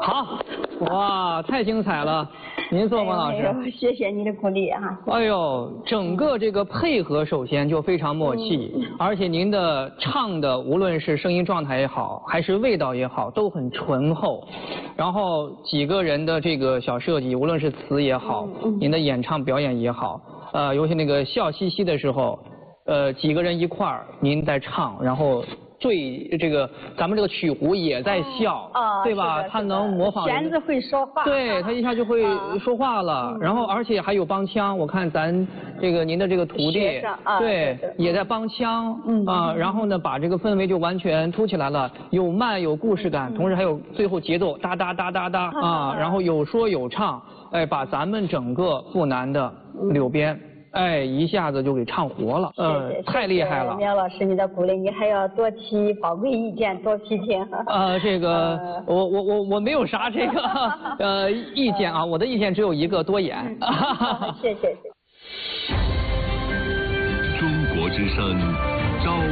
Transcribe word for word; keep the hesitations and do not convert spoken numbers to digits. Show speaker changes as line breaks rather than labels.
好，哇，太精彩了！您坐，王老师。
哎、谢谢你的鼓励哈、啊。
哎呦，整个这个配合首先就非常默契，嗯、而且您的唱的无论是声音状态也好，还是味道也好，都很醇厚。然后几个人的这个小设计，无论是词也好，嗯、您的演唱表演也好，呃，尤其那个笑嘻嘻的时候，呃，几个人一块儿，您在唱，然后。对，这个咱们这个曲胡也在笑，
哦、
对吧？他能模仿。
弦子会说话。
对，他一下就会说话了。嗯、然后，而且还有帮腔。我看咱这个您的这个徒弟，
啊、
对，也在帮腔。嗯啊，然后呢，把这个氛围就完全凸起来了，有慢有故事感，嗯、同时还有最后节奏哒哒哒哒哒啊，啊然后有说有唱，哎，把咱们整个阜南的柳边。哎，一下子就给唱活了，呃，
谢谢
太厉害了。
苗老师，你的鼓励，你还要多提宝贵意见，多批评。
呃，这个，呃、我我我我没有啥这个呃意见啊，我的意见只有一个，多演。
嗯、谢谢谢。
中国之声，朝